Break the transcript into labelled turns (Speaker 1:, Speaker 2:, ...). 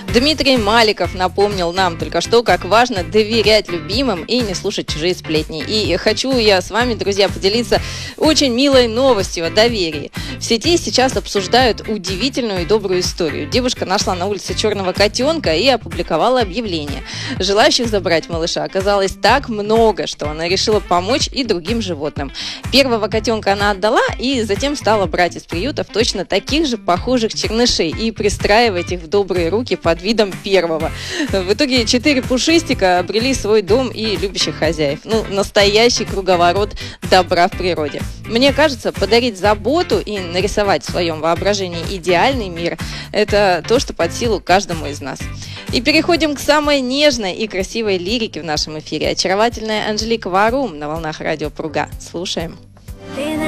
Speaker 1: Дмитрий Маликов напомнил нам только что, как важно доверять любимым и не слушать чужие сплетни. И хочу я с вами, друзья, поделиться очень милой новостью о доверии. В сети сейчас обсуждают удивительную и добрую историю. Девушка нашла на улице черного котенка и опубликовала объявление. Желающих забрать малыша оказалось так много, что она решила помочь и другим животным. Первого котенка она отдала и затем стала брать из приютов точно таких же похожих чернышей и пристраивать их в добрые руки под видом первого. В итоге 4 пушистика обрели свой дом и любящих хозяев. Настоящий круговорот добра в природе. Мне кажется, подарить заботу и нарисовать в своем воображении идеальный мир – это то, что под силу каждому из нас. И переходим к самой нежной и красивой лирике в нашем эфире. Очаровательная Анжелика Варум на волнах радио Пруга. Слушаем.